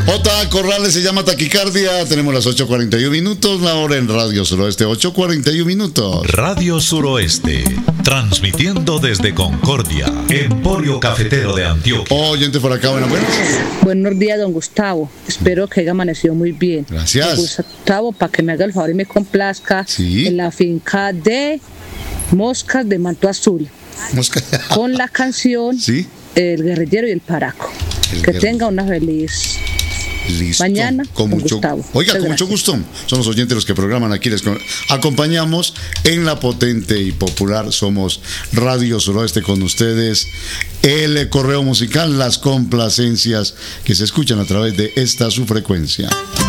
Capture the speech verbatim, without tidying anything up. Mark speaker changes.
Speaker 1: J. Corrales se llama Taquicardia. Tenemos las ocho cuarenta y uno minutos, la hora en Radio Suroeste, ocho cuarenta y uno minutos.
Speaker 2: Radio Suroeste, transmitiendo desde Concordia, Emporio Cafetero de Antioquia.
Speaker 1: Oyente por acá, buenas, buenas.
Speaker 3: Buenos días, don Gustavo. Espero que haya amanecido muy bien.
Speaker 1: Gracias.
Speaker 3: Don Gustavo, para que me haga el favor y me complazca,
Speaker 1: sí,
Speaker 3: en la finca de Moscas de Manto Azul.
Speaker 1: Mosca.
Speaker 3: Con la canción
Speaker 1: ¿Sí?
Speaker 3: El Guerrillero y el Paraco. El que guerrillero. Tenga una feliz
Speaker 1: Listo.
Speaker 3: mañana,
Speaker 1: con mucho,
Speaker 3: Gustavo.
Speaker 1: Oiga,
Speaker 3: Muchas
Speaker 1: con
Speaker 3: gracias.
Speaker 1: mucho gusto. Son los oyentes los que programan aquí. Les acompañamos en la potente y popular Somos Radio Suroeste con ustedes. El correo musical, las complacencias que se escuchan a través de esta su frecuencia.